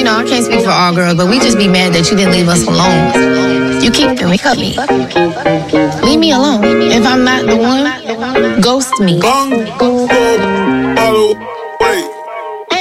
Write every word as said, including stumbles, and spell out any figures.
know, I can't speak for all girls, but we just be mad that you didn't leave us alone. You keep me, cut me. Leave me alone. If I'm not the one, ghost me. Bang, hello.